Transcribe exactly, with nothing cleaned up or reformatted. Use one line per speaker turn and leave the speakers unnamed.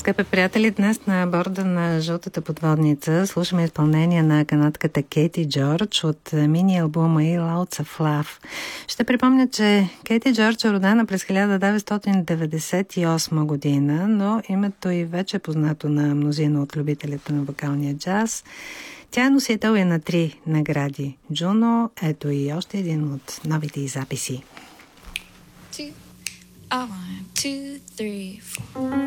Скъпи приятели, днес на борда на Жълтата подводница слушаме изпълнение на канадката Кейти Джордж от мини-албума и Louds of Love. Ще припомня, че Кейти Джордж е родена през хиляда деветстотин деветдесет и осма година, но името й вече е познато на мнозина от любителите на вокалния джаз. Тя е носител и на три награди Джуно. Ето и още един от новите й записи.
Two, oh, one, two, three, four.